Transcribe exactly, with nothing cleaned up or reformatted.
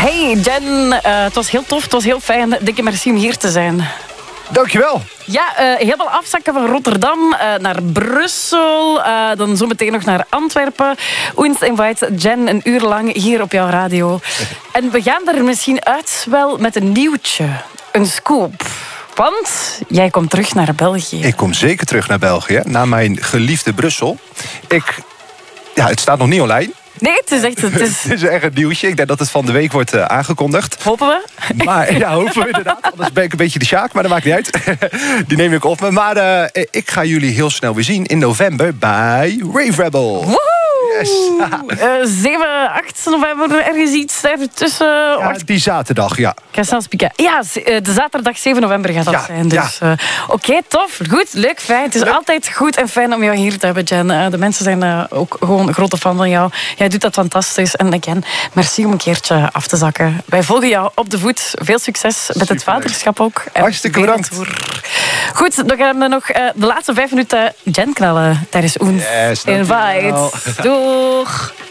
Hey Jen, uh, het was heel tof, het was heel fijn. Dikke merci om hier te zijn. Dankjewel. Ja, uh, helemaal afzakken van Rotterdam uh, naar Brussel. Uh, dan zometeen nog naar Antwerpen. Oens invite Jen een uur lang hier op jouw radio. En we gaan er misschien uit wel met een nieuwtje. Een scoop. Want jij komt terug naar België. Ik kom zeker terug naar België, naar mijn geliefde Brussel. Ik, ja, het staat nog niet online. Nee, het is echt... Het is... het is echt een nieuwtje. Ik denk dat het van de week wordt uh, aangekondigd. Hopen we. Maar, ja, hopen we inderdaad. Anders ben ik een beetje de Sjaak, maar dat maakt niet uit. Die neem ik op me. Maar uh, ik ga jullie heel snel weer zien in november bij Rave Rebel. Woehoe! Yes. uh, zeven, acht november, ergens iets daartussen. Ja, die zaterdag, ja. Ik ga snel spieken. Ja, de zaterdag zeven november gaat dat ja, zijn. Dus, ja. uh, Oké, okay, tof. Goed, leuk, fijn. Het is leuk. Altijd goed en fijn om jou hier te hebben, Jen. Uh, de mensen zijn uh, ook gewoon een grote fan van jou. Jij doet dat fantastisch. En again, merci om een keertje af te zakken. Wij volgen jou op de voet. Veel succes met het vaderschap ook. Hartstikke bedankt. Goed, dan gaan we nog uh, de laatste vijf minuten Jen knallen tijdens Oens Yes, Invite. Doeg!